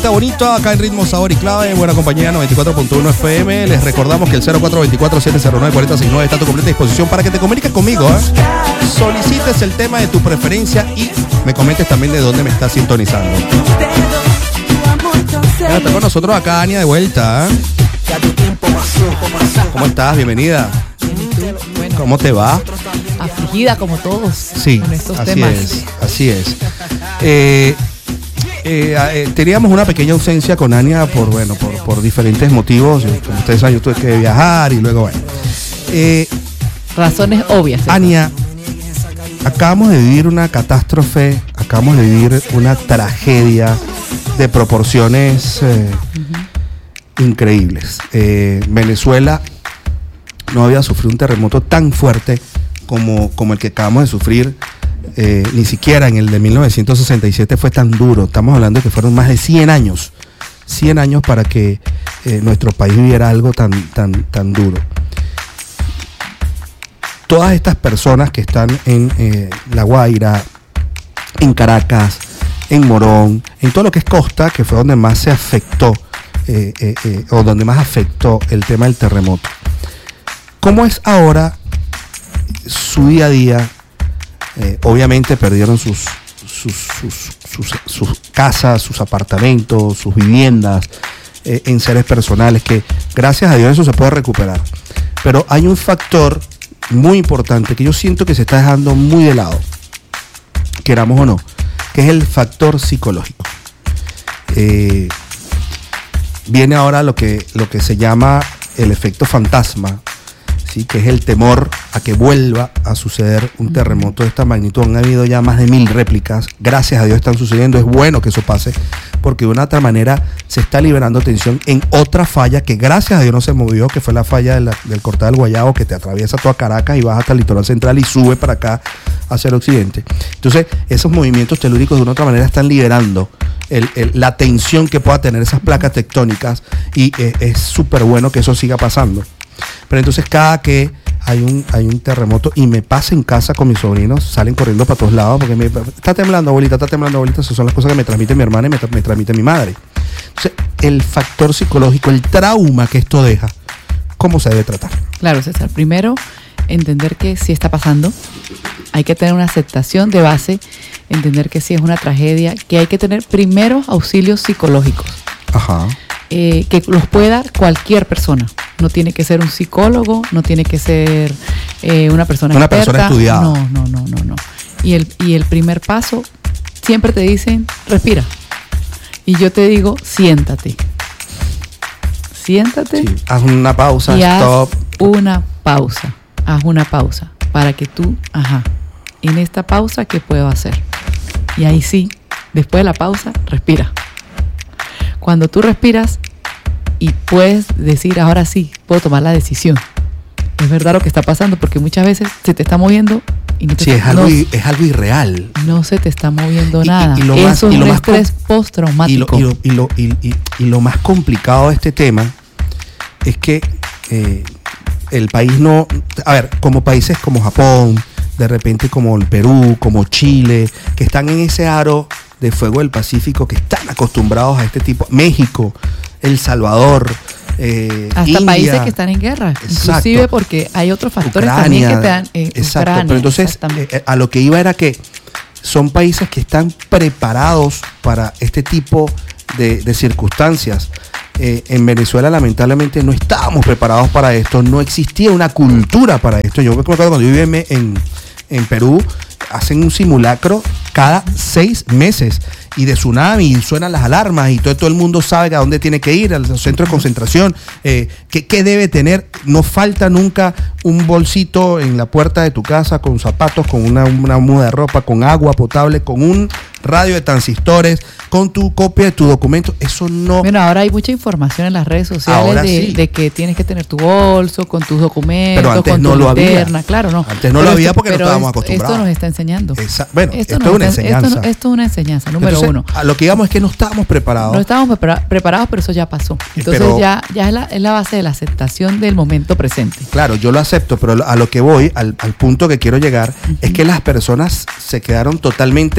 Salsita bonita acá en Ritmo, Sabor y Clave, buena compañía 94.1 FM. Les recordamos que el 0424-709-469 está a tu completa disposición para que te comuniques conmigo, solicites el tema de tu preferencia y me comentes también de dónde me estás sintonizando. Está con nosotros acá Ania de vuelta. ¿Cómo estás? Bienvenida. ¿Cómo te va? Afligida como todos. Sí, con estos así temas. Así es. Teníamos una pequeña ausencia con Ania por diferentes motivos. Como ustedes saben, yo tuve que viajar y luego razones obvias. Ania, acabamos de vivir una catástrofe, acabamos de vivir una tragedia de proporciones increíbles. Venezuela no había sufrido un terremoto tan fuerte como el que acabamos de sufrir. Ni siquiera en el de 1967 fue tan duro. Estamos hablando de que fueron más de 100 años para que nuestro país viviera algo tan duro. Todas estas personas que están en La Guaira, en Caracas, en Morón, en todo lo que es costa, que fue donde más se afectó o donde más afectó el tema del terremoto. ¿Cómo es ahora su día a día? Obviamente perdieron sus casas, sus apartamentos, sus viviendas, en seres personales, que gracias a Dios eso se puede recuperar. Pero hay un factor muy importante que yo siento que se está dejando muy de lado, queramos o no, que es el factor psicológico. Viene ahora lo que se llama el efecto fantasma, ¿sí? Que es el temor a que vuelva a suceder un terremoto de esta magnitud. Han habido ya más de 1000 réplicas, gracias a Dios están sucediendo, es bueno que eso pase, porque de una otra manera se está liberando tensión en otra falla que gracias a Dios no se movió, que fue la falla del Cortal del Guayabo, que te atraviesa toda Caracas y vas hasta el litoral central y sube para acá hacia el occidente. Entonces esos movimientos telúricos de una otra manera están liberando la tensión que pueda tener esas placas tectónicas y es súper bueno que eso siga pasando. Pero entonces cada que hay un terremoto y me pasa en casa con mis sobrinos, salen corriendo para todos lados porque está temblando abuelita, esas son las cosas que me transmite mi hermana y me transmite mi madre. Entonces el factor psicológico, el trauma que esto deja, ¿cómo se debe tratar? Claro, César, primero entender que sí está pasando, hay que tener una aceptación de base, entender que sí es una tragedia, que hay que tener primeros auxilios psicológicos. Ajá. Que los puede dar cualquier persona. No tiene que ser un psicólogo, no tiene que ser una persona experta. Una persona estudiada. No. Y el primer paso, siempre te dicen, respira. Y yo te digo, siéntate. Siéntate. Sí. Haz una pausa, y stop. Haz una pausa para que tú, en esta pausa, ¿qué puedo hacer? Y ahí sí, después de la pausa, respira. Cuando tú respiras y puedes decir, ahora sí, puedo tomar la decisión. Es verdad lo que está pasando, porque muchas veces se te está moviendo y no te es algo irreal. No se te está moviendo nada. Eso es un estrés postraumático. Y lo más complicado de este tema es que el país no... A ver, como países como Japón, de repente como el Perú, como Chile, que están en ese aro de fuego del Pacífico, que están acostumbrados a este tipo, México, El Salvador, hasta India, países que están en guerra, exacto, inclusive porque hay otros factores Ucrania, también que te dan exacto, Ucrania, pero entonces a lo que iba era que son países que están preparados para este tipo de circunstancias. En Venezuela lamentablemente no estábamos preparados para esto, no existía una cultura para esto. Yo me acuerdo cuando yo vivía en Perú, hacen un simulacro cada 6 meses y de tsunami, y suenan las alarmas y todo el mundo sabe a dónde tiene que ir, al centro de concentración, qué debe tener. No falta nunca un bolsito en la puerta de tu casa con zapatos, con una muda de ropa, con agua potable, con un radio de transistores, con tu copia de tu documento. Eso no... Bueno, ahora hay mucha información en las redes sociales de que tienes que tener tu bolso con tus documentos, pero antes con no tu lo linterna. Había. Claro, no. Antes no lo había porque no estábamos acostumbrados. Esto nos está enseñando. Esto es una enseñanza. Esto es una enseñanza, número uno. A lo que digamos es que no estábamos preparados. No estábamos preparados, pero eso ya pasó. Entonces ya es la base de la aceptación del momento presente. Claro, yo lo acepto, pero a lo que voy, al punto que quiero llegar, es que las personas se quedaron totalmente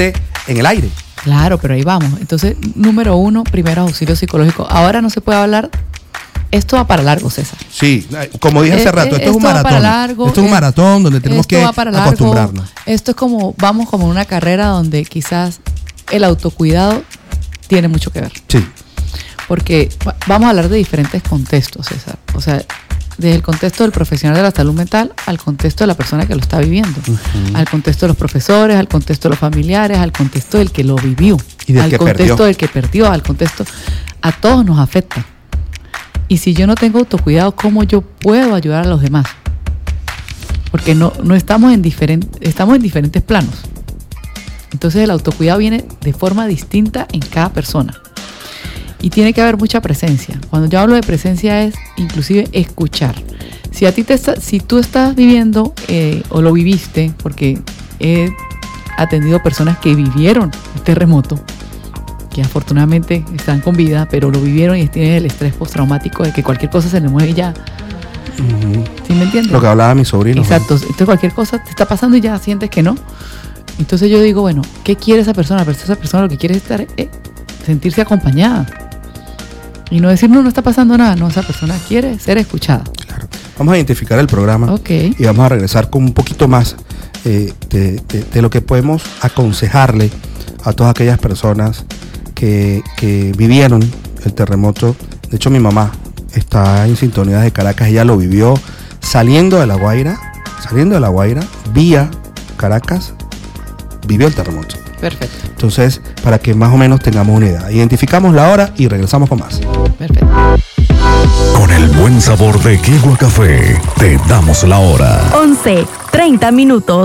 en el aire. Claro, pero ahí vamos. Entonces, número 1, primero auxilio psicológico. Ahora no se puede hablar. Esto va para largo, César. Sí, como dije hace rato, esto es un maratón. Para largo, esto es un maratón donde tenemos que acostumbrarnos. Esto es vamos como una carrera donde quizás el autocuidado tiene mucho que ver. Sí. Porque vamos a hablar de diferentes contextos, César. O sea, desde el contexto del profesional de la salud mental al contexto de la persona que lo está viviendo, al contexto de los profesores, al contexto de los familiares, al contexto del que lo vivió, al contexto del que perdió, al contexto, a todos nos afecta. Y si yo no tengo autocuidado, ¿cómo yo puedo ayudar a los demás? Porque no estamos estamos en diferentes planos. Entonces el autocuidado viene de forma distinta en cada persona. Y tiene que haber mucha presencia. Cuando yo hablo de presencia es inclusive escuchar. Si tú estás viviendo o lo viviste, porque he atendido personas que vivieron el terremoto, que afortunadamente están con vida, pero lo vivieron y tienen el estrés postraumático de que cualquier cosa se le mueve y ya. ¿Sí me entiendes? Lo que hablaba mi sobrino. Exacto. Entonces cualquier cosa te está pasando y ya sientes que no. Entonces yo digo, bueno, ¿qué quiere esa persona? Pero esa persona lo que quiere es sentirse acompañada. Y no decir, no está pasando nada. No, esa persona quiere ser escuchada. Claro. Vamos a identificar el programa. Okay. Y vamos a regresar con un poquito más de lo que podemos aconsejarle a todas aquellas personas que vivieron el terremoto. De hecho, mi mamá está en sintonía de Caracas. Ella lo vivió saliendo de La Guaira, vía Caracas, vivió el terremoto. Perfecto. Entonces, para que más o menos tengamos una idea. Identificamos la hora y regresamos con más. Perfecto. Con el buen sabor de Kigua Café, te damos la hora. 11:30.